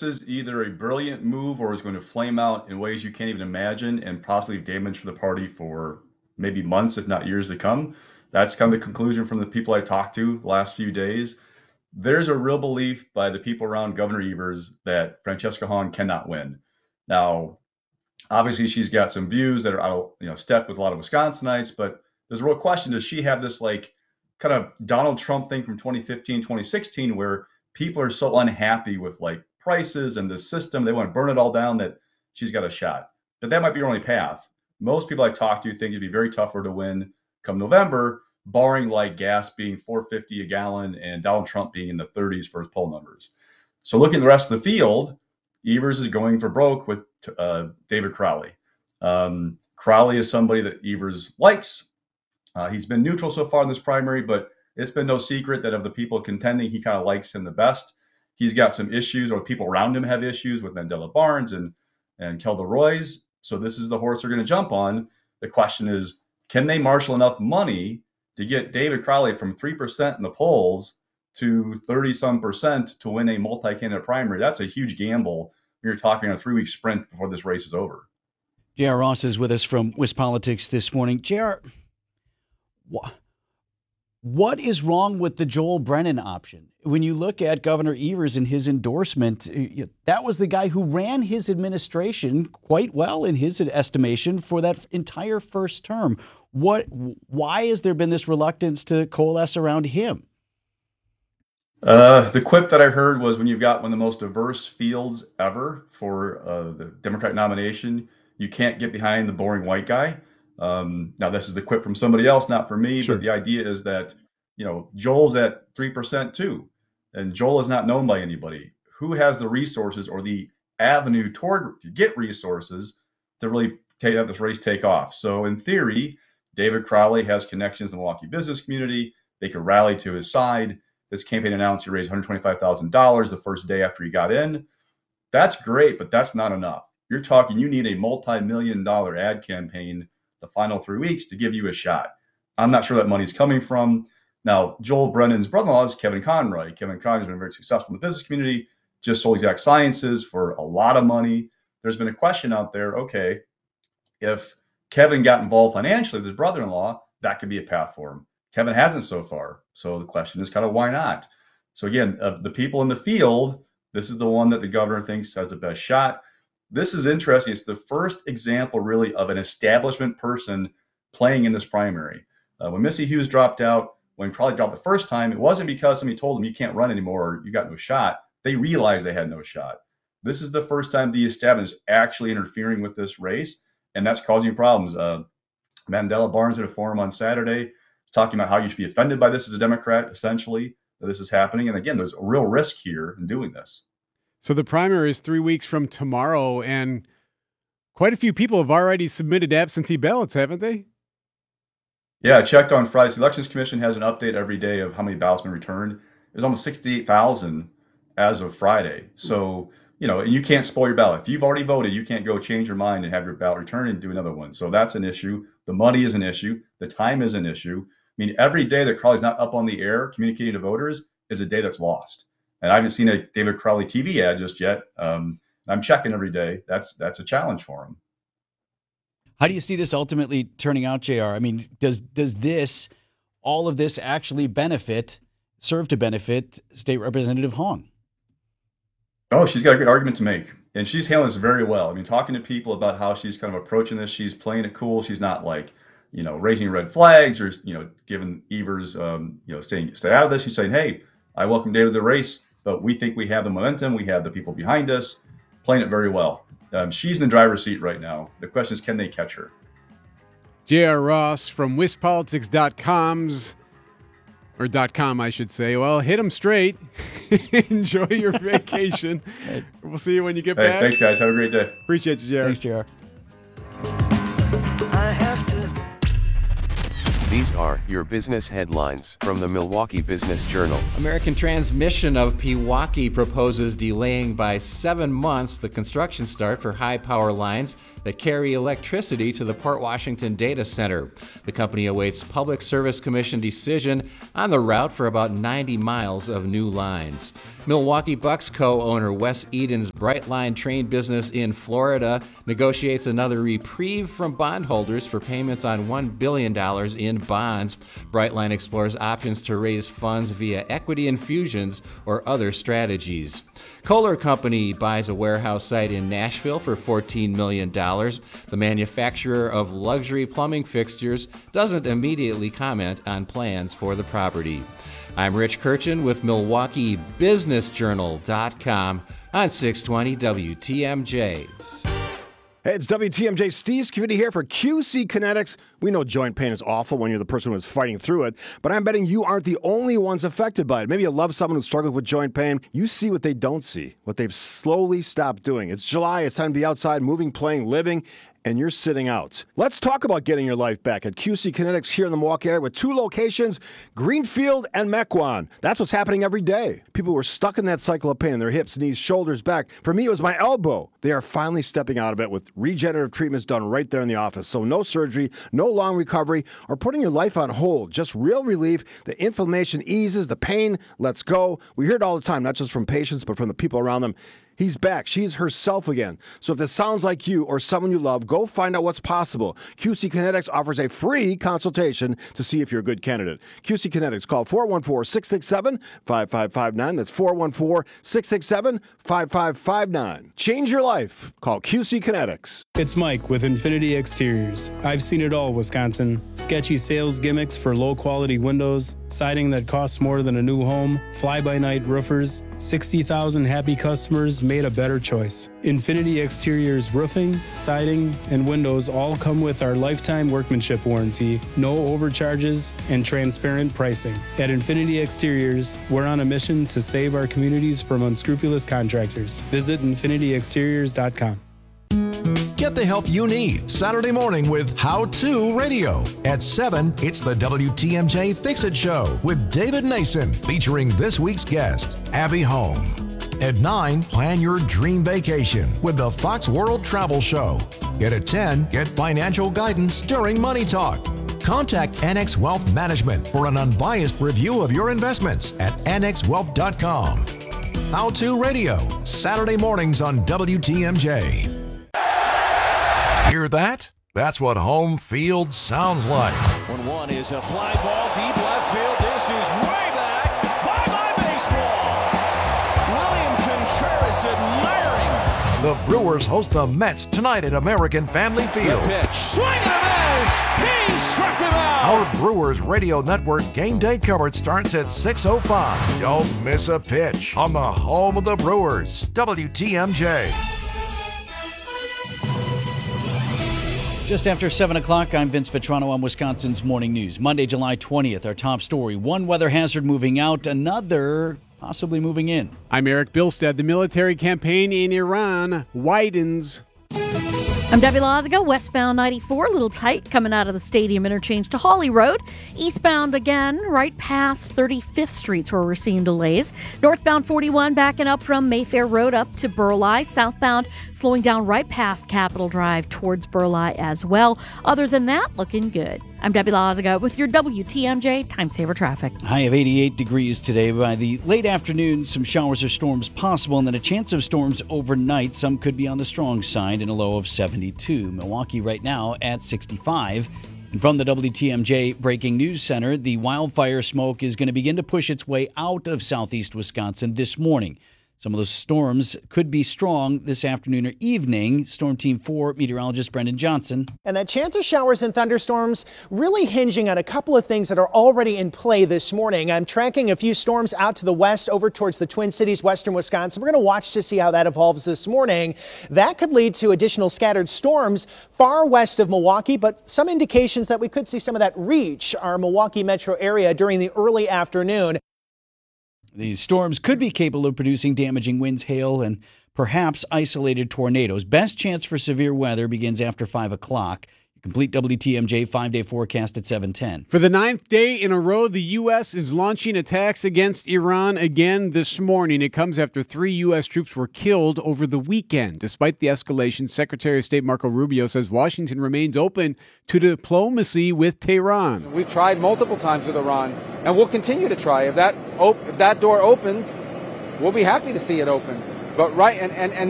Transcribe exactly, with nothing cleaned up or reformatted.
is either a brilliant move or is going to flame out in ways you can't even imagine and possibly damage for the party for maybe months, if not years to come. That's kind of the conclusion from the people I talked to the last few days. There's a real belief by the people around Governor Evers that Francesca Hong cannot win. Now, obviously, she's got some views that are out of you know, step with a lot of Wisconsinites, but there's a real question, does she have this like kind of Donald Trump thing from twenty fifteen, twenty sixteen, where people are so unhappy with like prices and the system, they want to burn it all down, that she's got a shot. But that might be her only path. Most people I talk to think it'd be very tough for her to win come November, barring like gas being four fifty a gallon and Donald Trump being in the thirties for his poll numbers. So looking at the rest of the field, Evers is going for broke with uh, David Crowley. Um, Crowley is somebody that Evers likes. Uh, he's been neutral so far in this primary, but it's been no secret that of the people contending, he kind of likes him the best. He's got some issues, or people around him have issues with Mandela Barnes and, and Kelda Roys. So this is the horse they're going to jump on. The question is, can they marshal enough money to get David Crowley from three percent in the polls to thirty some percent to win a multi-candidate primary? That's a huge gamble. You're talking a three-week sprint before this race is over. J R. Ross is with us from WisPolitics this morning. J R, wh- what is wrong with the Joel Brennan option? When you look at Governor Evers and his endorsement, that was the guy who ran his administration quite well in his estimation for that entire first term. What? Why has there been this reluctance to coalesce around him? Uh, the quip that I heard was, when you've got one of the most diverse fields ever for uh, the Democratic nomination, you can't get behind the boring white guy. Um, now, this is the quip from somebody else, not for me, Sure. but the idea is that, you know, Joel's at three percent too, and Joel is not known by anybody. Who has the resources or the avenue toward to get resources to really take, have this race take off? So in theory, David Crowley has connections in the Milwaukee business community. They could rally to his side. This campaign announced he raised one hundred twenty-five thousand dollars the first day after he got in. That's great, but that's not enough. You're talking, you need a multi-million dollar ad campaign the final three weeks to give you a shot. I'm not sure that money's coming from. Now, Joel Brennan's brother-in-law is Kevin Conroy. Kevin Conroy's been very successful in the business community, just sold Exact Sciences for a lot of money. There's been a question out there, okay, if Kevin got involved financially with his brother-in-law, that could be a path for him. Kevin hasn't so far. So the question is kind of why not? So again, of the people in the field, this is the one that the governor thinks has the best shot. This is interesting. It's the first example really of an establishment person playing in this primary. Uh, when Missy Hughes dropped out, when Crowley dropped the first time, it wasn't because somebody told them you can't run anymore or you got no shot. They realized they had no shot. This is the first time the establishment is actually interfering with this race, and that's causing problems. Uh, Mandela Barnes at a forum on Saturday talking about how you should be offended by this as a Democrat, essentially, that this is happening. And again, there's a real risk here in doing this. So the primary is three weeks from tomorrow, and quite a few people have already submitted absentee ballots, haven't they? Yeah, I checked on Friday. The Elections Commission has an update every day of how many ballots have been returned. There's almost sixty-eight thousand as of Friday. So, you know, and you can't spoil your ballot. If you've already voted, you can't go change your mind and have your ballot returned and do another one. So that's an issue. The money is an issue. The time is an issue. I mean, every day that Crowley's not up on the air communicating to voters is a day that's lost. And I haven't seen a David Crowley T V ad just yet. Um, I'm checking every day. That's that's a challenge for him. How do you see this ultimately turning out, J R? I mean, does does this, all of this actually benefit, serve to benefit State Representative Hong? Oh, she's got a good argument to make. And she's handling this very well. I mean, talking to people about how she's kind of approaching this, she's playing it cool. She's not like, you know, raising red flags or, you know, giving Evers, um, you know, saying, stay out of this. She's saying, hey, I welcome David to the race, but we think we have the momentum. We have the people behind us, playing it very well. Um, she's in the driver's seat right now. The question is, can they catch her? J R. Ross from Wispolitics dot com's, or .com, I should say. Well, hit them straight. Enjoy your vacation. We'll see you when you get Hey, back. thanks, guys. Have a great day. Appreciate you, J R. Thanks, J R. I have to. These are your business headlines from the Milwaukee Business Journal. American Transmission of Pewaukee proposes delaying by seven months the construction start for high power lines that carry electricity to the Port Washington data center. The company awaits Public Service Commission decision on the route for about ninety miles of new lines. Milwaukee Bucks co-owner Wes Eden's Brightline train business in Florida negotiates another reprieve from bondholders for payments on one billion dollars in bonds. Brightline explores options to raise funds via equity infusions or other strategies. Kohler Company buys a warehouse site in Nashville for fourteen million dollars. The manufacturer of luxury plumbing fixtures doesn't immediately comment on plans for the property. I'm Rich Kirchen with Milwaukee Business Journal dot com on six twenty W T M J. Hey, it's W T M J Steve Scavidi here for Q C Kinetics. We know joint pain is awful when you're the person who's fighting through it, but I'm betting you aren't the only ones affected by it. Maybe you love someone who struggles with joint pain. You see what they don't see, what they've slowly stopped doing. It's July, it's time to be outside, moving, playing, living, and you're sitting out. Let's talk about getting your life back at Q C Kinetics here in the Milwaukee area with two locations, Greenfield and Mequon. That's what's happening every day. People were stuck in that cycle of pain in their hips, knees, shoulders, back. For me, it was my elbow. They are finally stepping out of it with regenerative treatments done right there in the office. So no surgery, no long recovery, or putting your life on hold. Just real relief. The inflammation eases, the pain lets go. We hear it all the time, not just from patients, but from the people around them. He's back. She's herself again. So if this sounds like you or someone you love, go find out what's possible. Q C Kinetics offers a free consultation to see if you're a good candidate. Q C Kinetics, call four one four, six six seven, five five five nine. That's four one four, six six seven, five five five nine. Change your life. Call Q C Kinetics. It's Mike with Infinity Exteriors. I've seen it all, Wisconsin. Sketchy sales gimmicks for low-quality windows, siding that costs more than a new home, fly-by-night roofers. sixty thousand happy customers made a better choice. Infinity Exteriors roofing, siding, and windows all come with our lifetime workmanship warranty, no overcharges, and transparent pricing. At Infinity Exteriors, we're on a mission to save our communities from unscrupulous contractors. Visit infinity exteriors dot com. Get the help you need Saturday morning with How To Radio. At seven, it's the W T M J Fix-It Show with David Nason, featuring this week's guest, Abby Home. At nine, plan your dream vacation with the Fox World Travel Show. And at ten, get financial guidance during Money Talk. Contact Annex Wealth Management for an unbiased review of your investments at annex wealth dot com. How To Radio, Saturday mornings on W T M J. Hear that? That's what home field sounds like. one one is a fly ball deep left field. This is way back. Bye-bye baseball. William Contreras admiring. The Brewers host the Mets tonight at American Family Field. The pitch. Swing and a miss. He struck him out. Our Brewers Radio Network game day coverage starts at six oh five. Don't miss a pitch on the home of the Brewers, W T M J. Just after seven o'clock, I'm Vince Vitrano on Wisconsin's Morning News. Monday, July twentieth, our top story. One weather hazard moving out, another possibly moving in. I'm Eric Bilstead. The military campaign in Iran widens. I'm Debbie Lazaga. Westbound ninety-four, a little tight coming out of the stadium interchange to Hawley Road. Eastbound again, right past thirty-fifth Street, where we're seeing delays. Northbound forty-one backing up from Mayfair Road up to Burleigh. Southbound slowing down right past Capitol Drive towards Burleigh as well. Other than that, looking good. I'm Debbie Lazaga with your W T M J Time Saver Traffic. High of eighty-eight degrees today. By the late afternoon, some showers or storms possible, and then a chance of storms overnight. Some could be on the strong side, and a low of seventy-two. Milwaukee right now at sixty-five. And from the W T M J Breaking News Center, the wildfire smoke is going to begin to push its way out of southeast Wisconsin this morning. Some of those storms could be strong this afternoon or evening. Storm Team four meteorologist Brendan Johnson. And that chance of showers and thunderstorms really hinging on a couple of things that are already in play this morning. I'm tracking a few storms out to the west over towards the Twin Cities, western Wisconsin. We're going to watch to see how that evolves this morning. That could lead to additional scattered storms far west of Milwaukee, but some indications that we could see some of that reach our Milwaukee metro area during the early afternoon. These storms could be capable of producing damaging winds, hail, and perhaps isolated tornadoes. Best chance for severe weather begins after five o'clock. Complete W T M J five-day forecast at seven ten. For the ninth day in a row, the U S is launching attacks against Iran again this morning. It comes after three U S troops were killed over the weekend. Despite the escalation, Secretary of State Marco Rubio says Washington remains open to diplomacy with Tehran. We've tried multiple times with Iran, and we'll continue to try. If that op- if that door opens, we'll be happy to see it open. But right, and, and, and